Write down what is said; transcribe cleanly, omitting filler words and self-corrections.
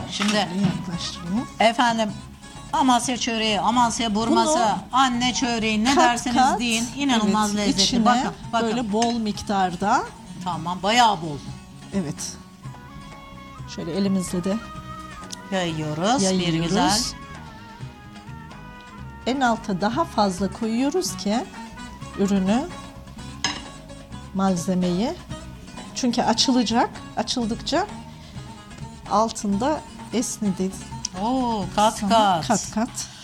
Şimdi Yaklaştırayım. efendim Amasya çöreği, Amasya burması, Bunu anne çöreği ne Kat derseniz kat, deyin. İnanılmaz evet, lezzetli. içine Bakın, bakın. böyle bol miktarda. Tamam, bayağı bol. Evet. Şöyle elimizle de Yayıyoruz. Bir yayıyoruz. güzel. En alta daha fazla koyuyoruz ki ürünü, malzemeyi. Çünkü açılacak. Açıldıkça altında esnedi. Oo, kat kat. Kat kat.